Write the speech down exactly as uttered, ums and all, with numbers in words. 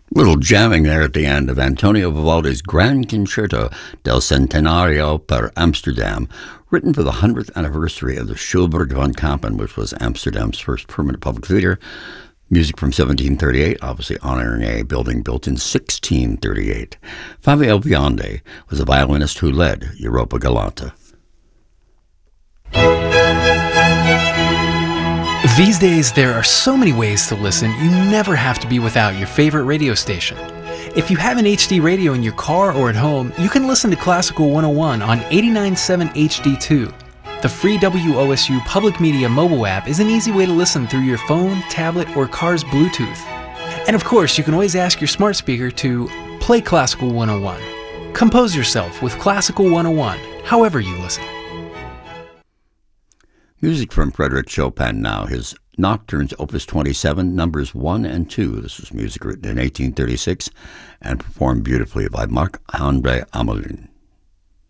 Little jamming there at the end of Antonio Vivaldi's Grand Concerto del Centenario per Amsterdam, written for the hundredth anniversary of the Schubert van Kampen, which was Amsterdam's first permanent public theater. Music from seventeen thirty-eight, obviously honoring a building built in sixteen thirty-eight. Fabio Biondi was a violinist who led Europa Galante. These days, there are so many ways to listen, you never have to be without your favorite radio station. If you have an H D radio in your car or at home, you can listen to Classical one oh one on eighty-nine point seven H D two. The free W O S U Public Media mobile app is an easy way to listen through your phone, tablet, or car's Bluetooth. And of course, you can always ask your smart speaker to play Classical one oh one. Compose yourself with Classical one oh one, however you listen. Music from Frédéric Chopin now, his Nocturnes Opus twenty-seven, numbers one and two. This was music written in eighteen thirty-six and performed beautifully by Marc-André Amelin.